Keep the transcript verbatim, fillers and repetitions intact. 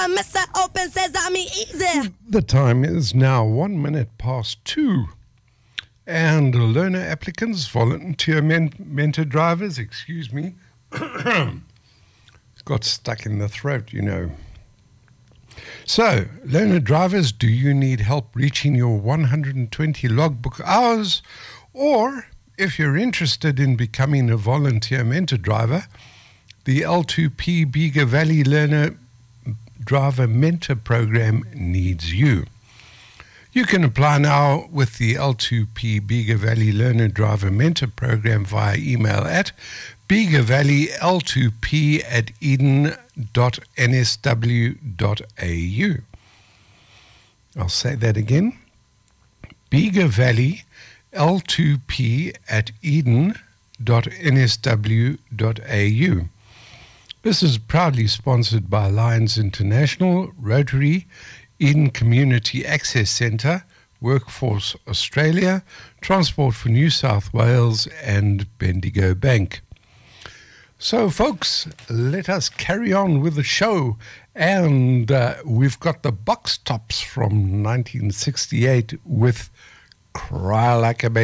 Mister Open Sesame easy. The time is now one minute past two. And learner applicants, volunteer men- mentor drivers, excuse me, got stuck in the throat, you know. So, learner drivers, do you need help reaching your one hundred twenty logbook hours? Or, if you're interested in becoming a volunteer mentor driver, the L two P Bega Valley Learner Driver Mentor Program needs you. You can apply now with the L two P Bega Valley Learner Driver Mentor Program via email at bega valley l two p at eden dot n s w dot a u. I'll say that again. Bega Valley L two P at eden dot n s w dot a u. This is proudly sponsored by Lions International, Rotary, Eden Community Access Centre, Workforce Australia, Transport for New South Wales and Bendigo Bank. So folks, let us carry on with the show, and uh, we've got the Box Tops from nineteen sixty-eight with Cry Like a Baby.